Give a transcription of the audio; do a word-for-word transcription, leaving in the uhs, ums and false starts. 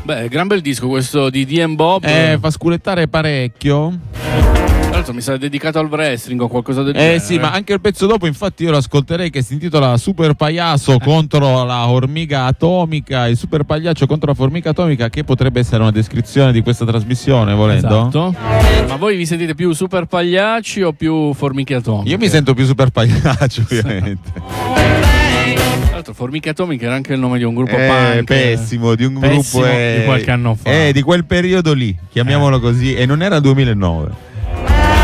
Beh, gran bel disco questo di D and Bob. Eh, fa sculettare parecchio. Tra l'altro mi sa dedicato al wrestling o qualcosa del genere. Eh sì, ma anche il pezzo dopo, infatti, io lo ascolterei, che si intitola Super Pagliasso contro la formica atomica. Il super pagliaccio contro la formica atomica, che potrebbe essere una descrizione di questa trasmissione, volendo. Esatto. Ma voi vi sentite più super pagliacci o più formiche atomiche? Io mi sento più super pagliaccio, ovviamente. Tra l'altro Formiche Atomiche era anche il nome di un gruppo Eh, punk. pessimo, di un Pessimo, gruppo eh, di qualche anno fa. Eh, di quel periodo lì, chiamiamolo Eh. così, e non era duemilanove.